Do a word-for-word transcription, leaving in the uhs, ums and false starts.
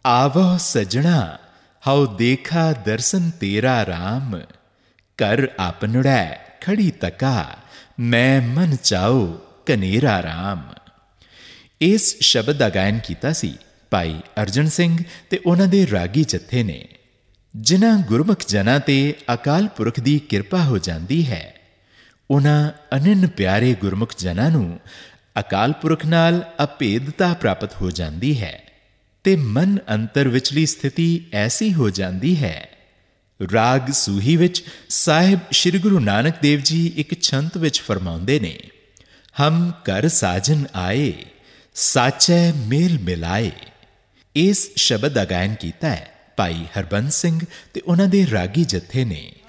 आवो सजना हऊ देखा दर्शन तेरा राम, कर आपनुड़ै खड़ी तका मैं मन चाओ कनेरा राम। इस शब्द का गायन किया सी भाई अर्जन सिंह ते उन्हां दे रागी जत्थे ने। जिन्हां गुरमुख जनां ते अकाल पुरख दी किरपा हो जाती है, उन्हां अनन प्यारे गुरमुख जनां नूं अकाल पुरख नाल अभेदता प्राप्त हो जाती है ते मन अंतर विचली स्थिति ऐसी हो जाती है। राग सूही विच साहिब श्री गुरु नानक देव जी एक छंत विच फरमाउंदे ने, हम कर साजन आए साचै मेल मिलाए। इस शब्द का गायन किया है भाई हरबंस सिंह ते उन्हां दे रागी जत्थे ने।